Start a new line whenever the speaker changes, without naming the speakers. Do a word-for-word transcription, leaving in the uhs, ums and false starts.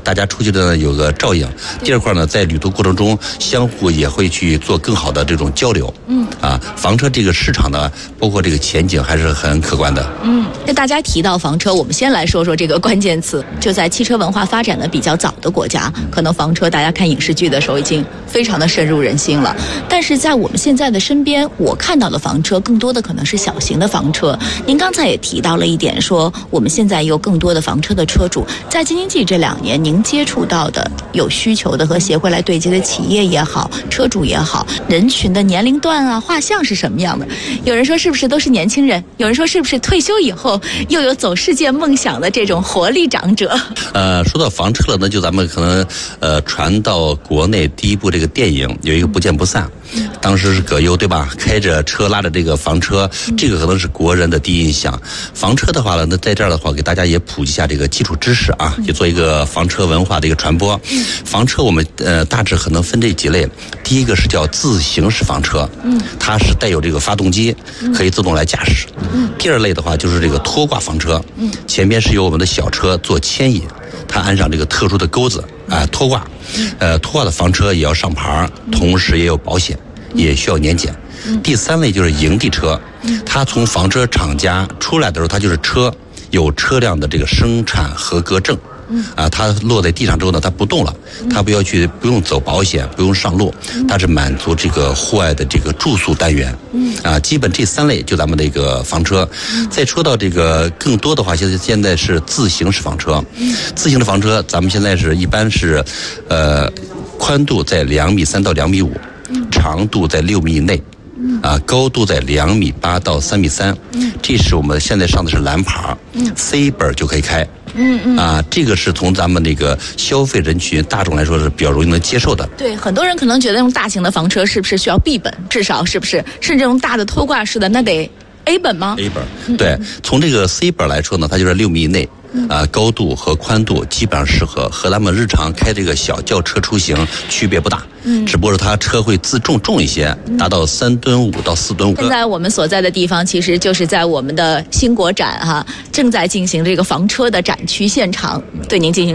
大家出去的有个照应。第二块呢，在旅途过程中相互也会去做更好的这种交流。嗯，啊，房车这个市场呢，包括这个前景还是很可观的。
嗯，那大家提到房车，我们先来说说这个关键词。就在汽车文化发展的比较早的国家，可能房车大家看影视剧的时候已经非常的深入人心了。但是在我们现在的身边，我看到的房车更多的可能是小型的房车。您刚才也提到了一点，说我们现在有更多的房车的车主，在京津冀这两年，您接触到的有需求的和协会来对接的企业也好，车主也好，人群的年龄段啊、画像是什么样的？有人说是不是都是年轻人？有人说是不是退休以后又有走世界梦想的这种活力长者？
呃，说到房车了呢，就咱们可能呃传到国内第一部这个电影有一个《不见不散》，当时是葛优对吧？开着车拉着这个房车，这个可能是国人的第一印象。房车的话呢，那在这儿的话，给大家也普及一下这个基础知识啊，也做一个房车文化的一个传播。房车我们呃大致可能分这几类，第一个是叫自行式房车，它是带有这个发动机，可以自动来驾驶。第二类的话就是这个拖挂房车，前边是由我们的小车做牵引，它安上这个特殊的钩子啊、呃、拖挂，呃拖挂的房车也要上牌，同时也有保险，也需要年检。第三类就是营地车，它从房车厂家出来的时候，它就是车有车辆的这个生产合格证。啊，它落在地上之后呢，它不动了，它不要去，不用走保险，不用上路，它是满足这个户外的这个住宿单元。啊，基本这三类就咱们的一个房车。再说到这个更多的话，现在现在是自行式房车。自行式房车，咱们现在是一般是，呃，宽度在两米三到两米五，长度在六米以内。啊，高度在两米八到三米三，这是我们现在上的是蓝牌，C 本就可以开。嗯嗯啊，这个是从咱们那个消费人群大众来说是比较容易能接受的。
对，很多人可能觉得用大型的房车是不是需要 B 本，至少是不是？甚至用大的拖挂式的，那得 A 本吗
？A 本，对，从这个 C 本来说呢，它就是六米以内。啊、呃，高度和宽度基本上适合，和咱们日常开这个小轿车出行区别不大，嗯，只不过是它车会自重重一些，达到三吨五到四吨五。
现在我们所在的地方，其实就是在我们的新国展哈、啊，正在进行这个房车的展区现场，对您进行